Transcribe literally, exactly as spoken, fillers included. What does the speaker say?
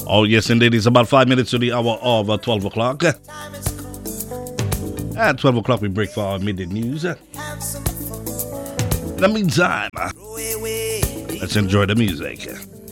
Oh, yes, indeed. It's about five minutes to the hour of uh, twelve o'clock. At twelve o'clock, we break for our midday news. In the meantime, uh, let's enjoy the music.